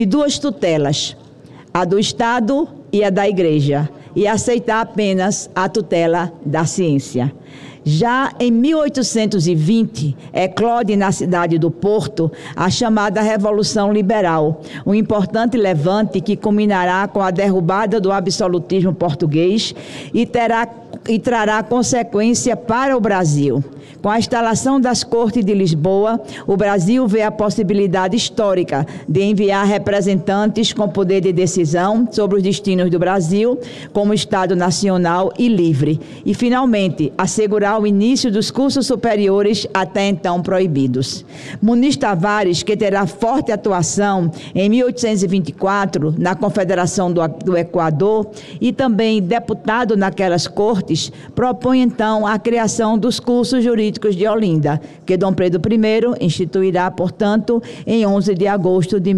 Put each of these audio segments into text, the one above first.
de duas tutelas, a do Estado e a da Igreja, e aceitar apenas a tutela da ciência. Já em 1820, eclode na cidade do Porto a chamada Revolução Liberal, um importante levante que culminará com a derrubada do absolutismo português e trará consequência para o Brasil. Com a instalação das Cortes de Lisboa, o Brasil vê a possibilidade histórica de enviar representantes com poder de decisão sobre os destinos do Brasil como Estado nacional e livre. E, finalmente, assegurar o início dos cursos superiores até então proibidos. Muniz Tavares, que terá forte atuação em 1824 na Confederação do Equador e também deputado naquelas cortes, propõe então a criação dos cursos jurídicos de Olinda, que Dom Pedro I instituirá, portanto, em 11 de agosto de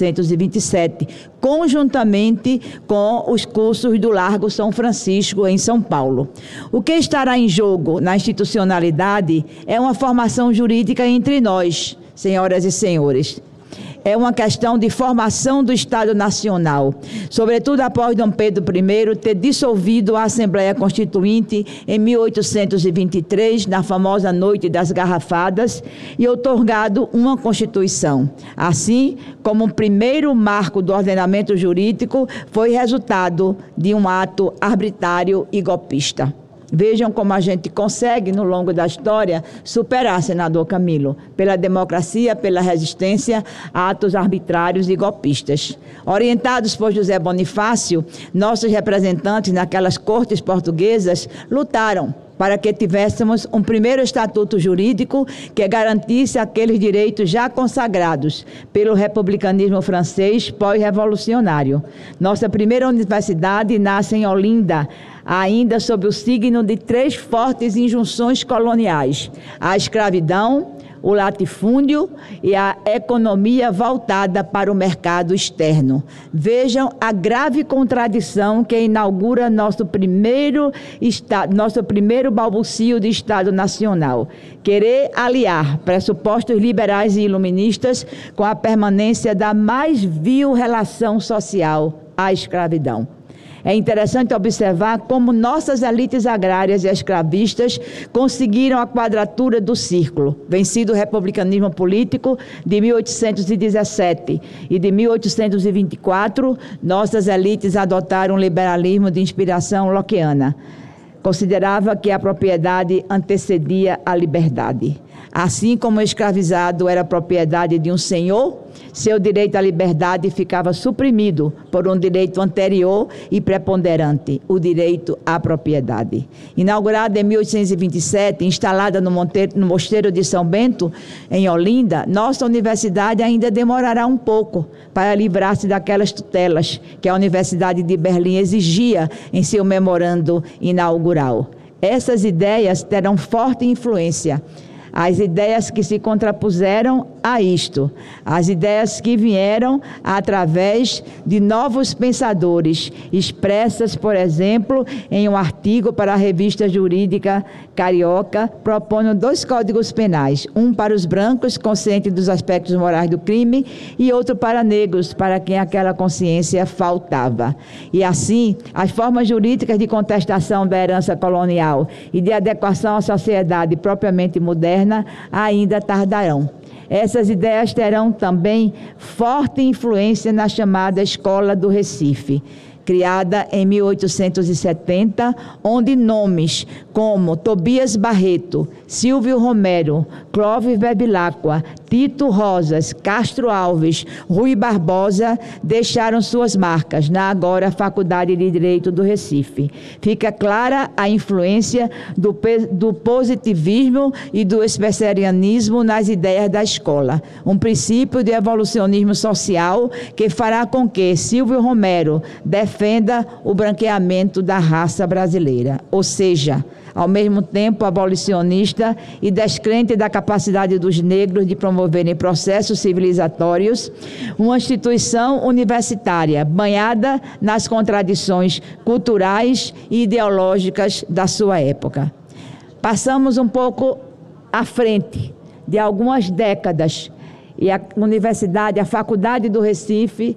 1827, conjuntamente com os cursos do Largo São Francisco, em São Paulo. O que estará em jogo na institucionalidade é uma formação jurídica entre nós, senhoras e senhores. É uma questão de formação do Estado Nacional, sobretudo após Dom Pedro I ter dissolvido a Assembleia Constituinte em 1823, na famosa Noite das Garrafadas, e outorgado uma Constituição. Assim como o primeiro marco do ordenamento jurídico foi resultado de um ato arbitrário e golpista. Vejam como a gente consegue, no longo da história, superar, senador Camilo, pela democracia, pela resistência a atos arbitrários e golpistas. Orientados por José Bonifácio, nossos representantes naquelas cortes portuguesas lutaram para que tivéssemos um primeiro estatuto jurídico que garantisse aqueles direitos já consagrados pelo republicanismo francês pós-revolucionário. Nossa primeira universidade nasce em Olinda, ainda sob o signo de 3 fortes injunções coloniais: a escravidão, o latifúndio e a economia voltada para o mercado externo. Vejam a grave contradição que inaugura nosso primeiro balbucio de Estado Nacional: querer aliar pressupostos liberais e iluministas com a permanência da mais vil relação social, a escravidão. É interessante observar como nossas elites agrárias e escravistas conseguiram a quadratura do círculo, vencido o republicanismo político de 1817 e de 1824, nossas elites adotaram um liberalismo de inspiração lockeana. Considerava que a propriedade antecedia a liberdade. Assim como o escravizado era propriedade de um senhor, seu direito à liberdade ficava suprimido por um direito anterior e preponderante, o direito à propriedade. Inaugurada em 1827, instalada no Mosteiro de São Bento, em Olinda, nossa universidade ainda demorará um pouco para livrar-se daquelas tutelas que a Universidade de Berlim exigia em seu memorando inaugural. Essas ideias terão forte influência. As ideias que se contrapuseram a isto, as ideias que vieram através de novos pensadores, expressas, por exemplo, em um artigo para a revista jurídica carioca, propondo 2 códigos penais, um para os brancos, conscientes dos aspectos morais do crime, e outro para negros, para quem aquela consciência faltava. E assim, as formas jurídicas de contestação da herança colonial e de adequação à sociedade propriamente moderna ainda tardarão. Essas ideias terão também forte influência na chamada Escola do Recife, criada em 1870, onde nomes como Tobias Barreto, Silvio Romero, Clóvis Bevilacqua, Tito Rosas, Castro Alves, Rui Barbosa deixaram suas marcas na agora Faculdade de Direito do Recife. Fica clara a influência do positivismo e do spencerianismo nas ideias da escola, um princípio de evolucionismo social que fará com que Silvio Romero defenda o branqueamento da raça brasileira, ou seja, ao mesmo tempo abolicionista e descrente da capacidade dos negros de promoverem processos civilizatórios, uma instituição universitária banhada nas contradições culturais e ideológicas da sua época. Passamos um pouco à frente de algumas décadas e a Universidade, a Faculdade do Recife